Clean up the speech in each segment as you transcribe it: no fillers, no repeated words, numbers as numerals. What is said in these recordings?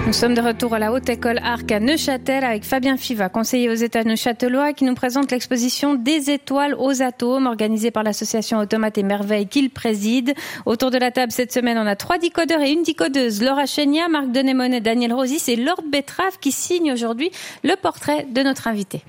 Nous sommes de retour à la Haute École Arc à Neuchâtel avec Fabien Fiva, conseiller aux États neuchâtelois, qui nous présente l'exposition Des étoiles aux atomes, organisée par l'association Automates et Merveilles qu'il préside. Autour de la table cette semaine, on a 3 décodeurs et une décodeuse. Laura Chenia, Marc Denémonet, Daniel Rosis et Lord Betrave qui signent aujourd'hui le portrait de notre invité.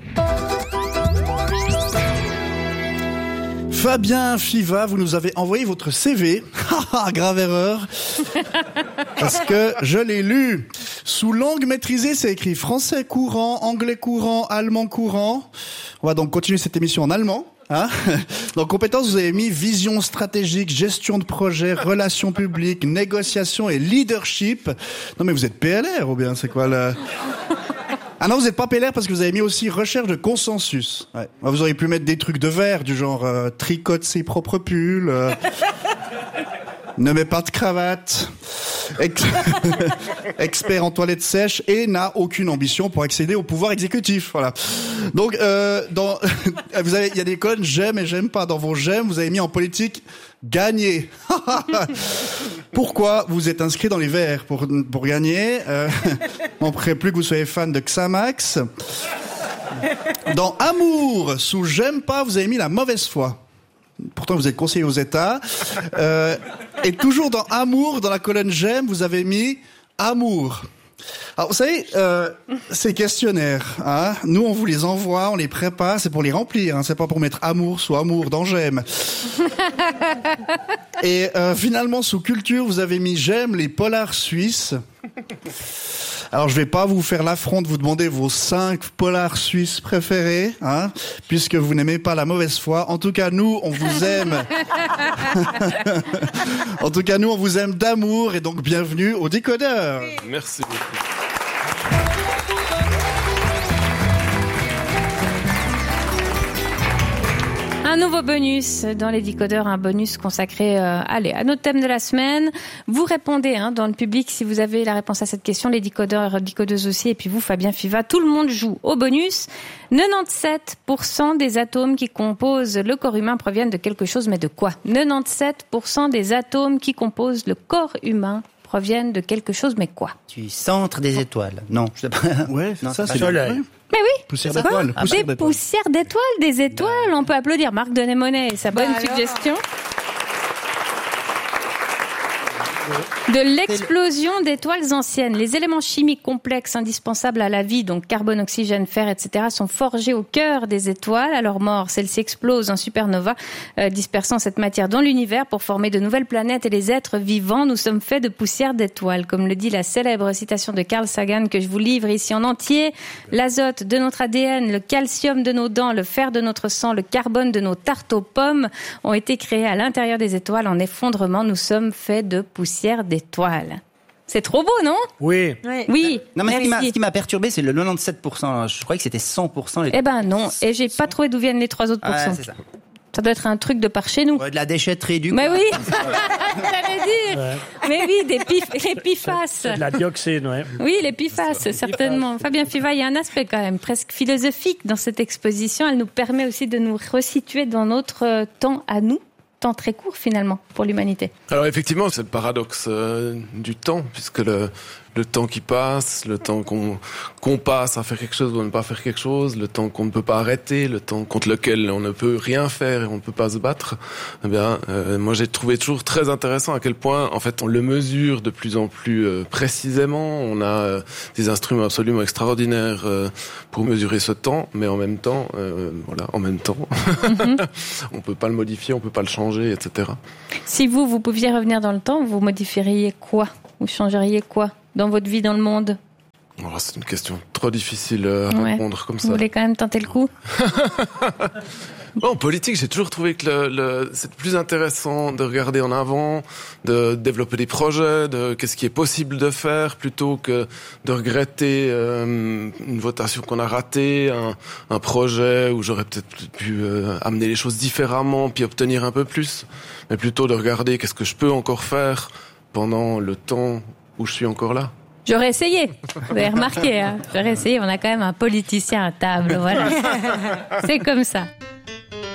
Fabien Fiva, vous nous avez envoyé votre CV. Grave erreur. Parce que je l'ai lu. Sous langue maîtrisée, c'est écrit français courant, anglais courant, allemand courant. On va donc continuer cette émission en allemand. Dans compétences, vous avez mis vision stratégique, gestion de projet, relations publiques, négociation et leadership. Non mais vous êtes PLR ou bien c'est quoi le... Ah non, vous n'êtes pas PLR parce que vous avez mis aussi recherche de consensus. Ouais. Vous auriez pu mettre des trucs de verre du genre tricote ses propres pulls, ne met pas de cravate, expert en toilette sèche et n'a aucune ambition pour accéder au pouvoir exécutif. Voilà. Donc, il y a des codes j'aime et j'aime pas. Dans vos j'aime, vous avez mis en politique gagner. Pourquoi vous êtes inscrit dans les verts pour gagner? On ne ferait plus que vous soyez fan de Xamax. Dans amour, sous j'aime pas, vous avez mis la mauvaise foi. Pourtant, vous êtes conseiller aux États. Et toujours dans amour, dans la colonne j'aime, vous avez mis amour. Alors, vous savez, ces questionnaires, nous, on vous les envoie, on les prépare, c'est pour les remplir, c'est pas pour mettre amour sous amour dans j'aime. Et finalement, sous culture, vous avez mis j'aime les polars suisses. Alors, je vais pas vous faire l'affront de vous demander vos 5 polars suisses préférés, puisque vous n'aimez pas la mauvaise foi. En tout cas, nous, on vous aime. En tout cas, nous, on vous aime d'amour, et donc bienvenue au décodeur. Merci beaucoup. Un nouveau bonus dans les décodeurs, un bonus consacré à notre thème de la semaine. Vous répondez dans le public si vous avez la réponse à cette question, les décodeurs, décodeuses aussi, et puis vous, Fabien Fiva, tout le monde joue au bonus. 97% des atomes qui composent le corps humain proviennent de quelque chose, mais de quoi? 97% des atomes qui composent le corps humain proviennent de quelque chose, mais quoi? Du centre des étoiles. Non, je sais pas. Ouais, non, ça, c'est c'est soleil. Mais oui. Poussière d'étoiles. Des poussières d'étoiles, des étoiles. On peut applaudir Marc Denémonet et sa bonne suggestion. De l'explosion d'étoiles anciennes. Les éléments chimiques complexes indispensables à la vie, donc carbone, oxygène, fer, etc., sont forgés au cœur des étoiles. À leur mort, celles-ci explosent en supernova, dispersant cette matière dans l'univers pour former de nouvelles planètes et les êtres vivants. Nous sommes faits de poussière d'étoiles, comme le dit la célèbre citation de Carl Sagan que je vous livre ici en entier. L'azote de notre ADN, le calcium de nos dents, le fer de notre sang, le carbone de nos tartes aux pommes ont été créés à l'intérieur des étoiles en effondrement. Nous sommes faits de poussière d'étoiles. C'est trop beau, non? Oui. Oui. Non, mais ce qui m'a perturbé, c'est le 97%. Je croyais que c'était 100%. Eh ben non. Et j'ai pas trouvé d'où viennent les 3 autres pourcents. C'est ça. Ça doit être un truc de par chez nous. Ouais, de la déchetterie du Mais quoi. oui. J'allais dire. Ouais. Mais oui, les PFAS. De la dioxine, ouais. Oui, les PFAS, certainement. Fabien Fiva, il y a un aspect quand même presque philosophique dans cette exposition. Elle nous permet aussi de nous resituer dans notre temps à nous. Temps très court finalement pour l'humanité. Alors effectivement, c'est le paradoxe du temps, puisque le temps qui passe, le temps qu'on passe à faire quelque chose ou à ne pas faire quelque chose, le temps qu'on ne peut pas arrêter, le temps contre lequel on ne peut rien faire et on ne peut pas se battre. Eh bien, moi j'ai trouvé toujours très intéressant à quel point en fait on le mesure de plus en plus précisément. On a des instruments absolument extraordinaires pour mesurer ce temps, mais en même temps, on peut pas le modifier, on peut pas le changer, etc. Si vous pouviez revenir dans le temps, vous modifieriez quoi? Vous changeriez quoi dans votre vie dans le monde? C'est une question trop difficile à répondre comme ça. Vous voulez quand même tenter le coup? En politique, j'ai toujours trouvé que c'est plus intéressant de regarder en avant, de développer des projets, de qu'est-ce qui est possible de faire, plutôt que de regretter une votation qu'on a ratée, un projet où j'aurais peut-être pu amener les choses différemment, puis obtenir un peu plus, mais plutôt de regarder qu'est-ce que je peux encore faire pendant le temps où je suis encore là. J'aurais essayé. Vous avez remarqué, J'aurais essayé. On a quand même un politicien à table, voilà. C'est comme ça.